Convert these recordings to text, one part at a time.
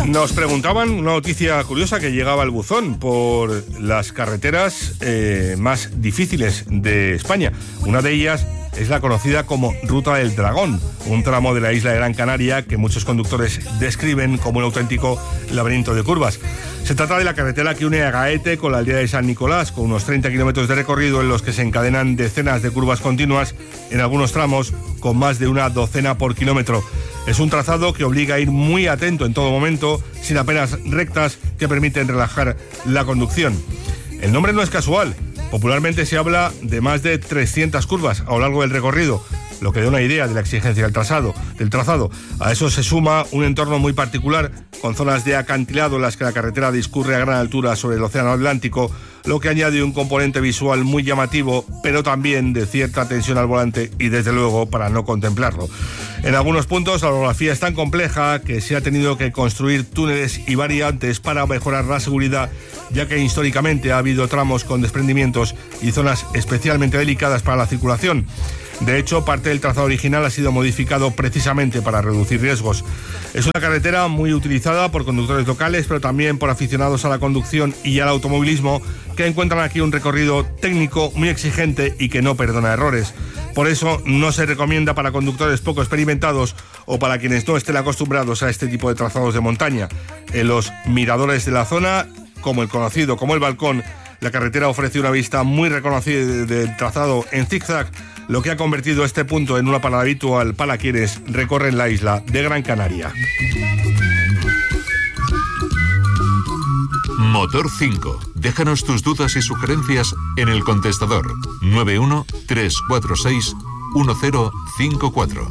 Nos preguntaban una noticia curiosa que llegaba al buzón por las carreteras más difíciles de España. Una de ellas es la conocida como Ruta del Dragón, un tramo de la isla de Gran Canaria que muchos conductores describen como un auténtico laberinto de curvas. Se trata de la carretera que une a Gaete con la aldea de San Nicolás, con unos 30 kilómetros de recorrido en los que se encadenan decenas de curvas continuas, en algunos tramos con más de una docena por kilómetro. Es un trazado que obliga a ir muy atento en todo momento, sin apenas rectas que permiten relajar la conducción. El nombre no es casual. Popularmente se habla de más de 300 curvas a lo largo del recorrido, lo que da una idea de la exigencia del trazado. A eso se suma un entorno muy particular, con zonas de acantilado en las que la carretera discurre a gran altura sobre el océano Atlántico, lo que añade un componente visual muy llamativo, pero también de cierta tensión al volante y desde luego para no contemplarlo. En algunos puntos la orografía es tan compleja que se ha tenido que construir túneles y variantes para mejorar la seguridad, ya que históricamente ha habido tramos con desprendimientos y zonas especialmente delicadas para la circulación. De hecho, parte del trazado original ha sido modificado precisamente para reducir riesgos. Es una carretera muy utilizada por conductores locales, pero también por aficionados a la conducción y al automovilismo, que encuentran aquí un recorrido técnico muy exigente y que no perdona errores. Por eso no se recomienda para conductores poco experimentados o para quienes no estén acostumbrados a este tipo de trazados de montaña. En los miradores de la zona, como el conocido como el Balcón, la carretera ofrece una vista muy reconocida del trazado en zigzag, lo que ha convertido este punto en una parada habitual para quienes recorren la isla de Gran Canaria. Motor 5. Déjanos tus dudas y sugerencias en el contestador 91 346 1054.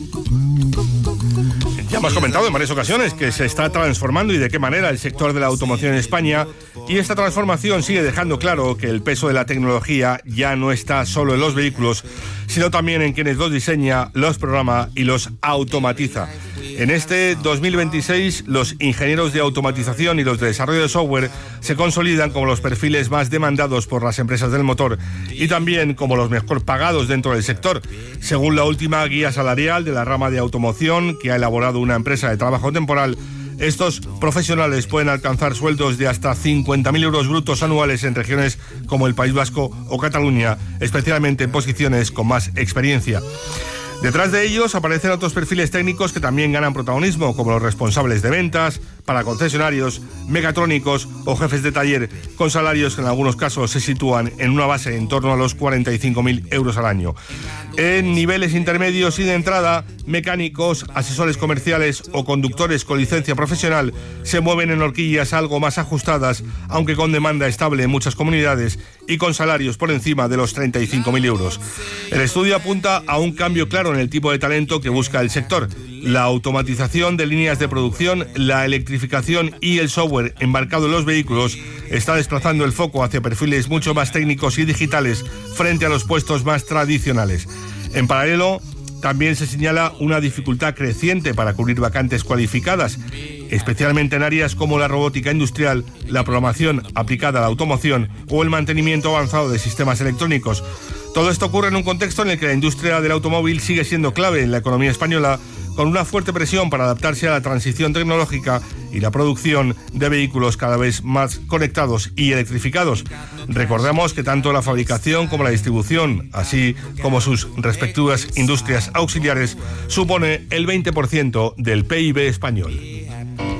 Ya hemos comentado en varias ocasiones que se está transformando y de qué manera el sector de la automoción en España, y esta transformación sigue dejando claro que el peso de la tecnología ya no está solo en los vehículos, sino también en quienes los diseña, los programa y los automatiza. En este 2026, los ingenieros de automatización y los de desarrollo de software se consolidan como los perfiles más demandados por las empresas del motor y también como los mejor pagados dentro del sector. Según la última guía salarial de la rama de automoción que ha elaborado una empresa de trabajo temporal, estos profesionales pueden alcanzar sueldos de hasta 50.000 euros brutos anuales en regiones como el País Vasco o Cataluña, especialmente en posiciones con más experiencia. Detrás de ellos aparecen otros perfiles técnicos que también ganan protagonismo, como los responsables de ventas, para concesionarios, mecatrónicos o jefes de taller, con salarios que en algunos casos se sitúan en una base en torno a los 45.000 euros al año. En niveles intermedios y de entrada, mecánicos, asesores comerciales o conductores con licencia profesional se mueven en horquillas algo más ajustadas, aunque con demanda estable en muchas comunidades y con salarios por encima de los 35.000 euros. El estudio apunta a un cambio claro en el tipo de talento que busca el sector. La automatización de líneas de producción, la electrificación y el software embarcado en los vehículos está desplazando el foco hacia perfiles mucho más técnicos y digitales frente a los puestos más tradicionales. En paralelo, también se señala una dificultad creciente para cubrir vacantes cualificadas, especialmente en áreas como la robótica industrial, la programación aplicada a la automoción o el mantenimiento avanzado de sistemas electrónicos. Todo esto ocurre en un contexto en el que la industria del automóvil sigue siendo clave en la economía española, con una fuerte presión para adaptarse a la transición tecnológica y la producción de vehículos cada vez más conectados y electrificados. Recordemos que tanto la fabricación como la distribución, así como sus respectivas industrias auxiliares, supone el 20% del PIB español.